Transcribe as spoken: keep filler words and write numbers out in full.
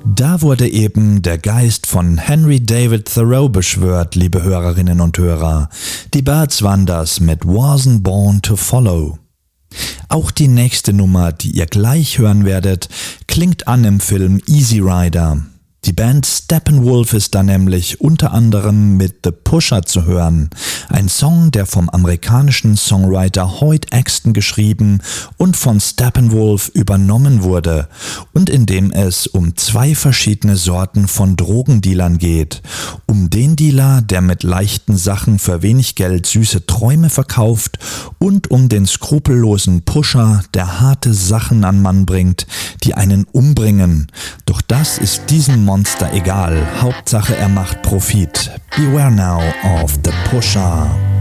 Da wurde eben der Geist von Henry David Thoreau beschwört, liebe Hörerinnen und Hörer. Die Byrds waren das mit Wasn't Born to Follow. Auch die nächste Nummer, die ihr gleich hören werdet, klingt an im Film Easy Rider. Die Band Steppenwolf ist da nämlich unter anderem mit The Pusher zu hören. Ein Song, der vom amerikanischen Songwriter Hoyt Axton geschrieben und von Steppenwolf übernommen wurde und in dem es um zwei verschiedene Sorten von Drogendealern geht. Um den Dealer, der mit leichten Sachen für wenig Geld süße Träume verkauft, und um den skrupellosen Pusher, der harte Sachen an Mann bringt, die einen umbringen. Doch das ist diesem Monster egal. Hauptsache er macht Profit. Beware now of the Pusher.